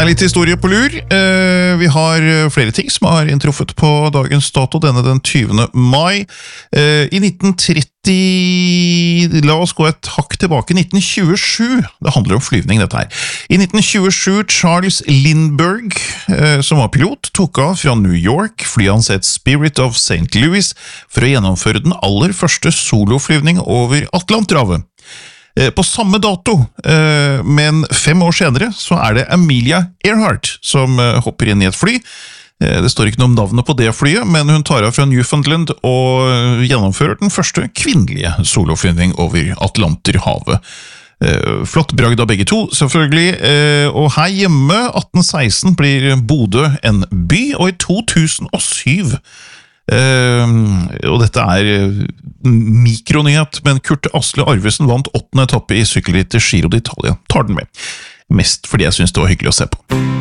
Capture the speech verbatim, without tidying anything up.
er litt historie på lur. Vi har flere ting som har inntruffet på dagens dato, denne den tyvende mai. I nitten tretti, la oss gå et hakk tilbake, nitten tjuesju, det handler om flyvning dette her. I nitten tjuesju, Charles Lindbergh, som var pilot, tok av fra New York, flyet hans het Spirit of Saint Louis, for å gjennomføre den aller første soloflyvning over Atlanterhavet. På samme dato, men fem år senere, så er det Amelia Earhart som hopper inn i et fly. Det står ikke noe om navnet på det flyet, men hun tar av fra Newfoundland og gjennomfører den første kvinnelige soloflyvning over Atlanterhavet. Flott bragd av begge to, selvfølgelig. Og her hjemme, atten seksten, blir Bodø en by, og i to tusen og syv Uh, og dette er mikronyhet, men Kurt Asle Arvesen vant åttende etappe i sykkelrittet Giro d'Italia. Tar den med, mest fordi jeg synes det var hyggelig å se på.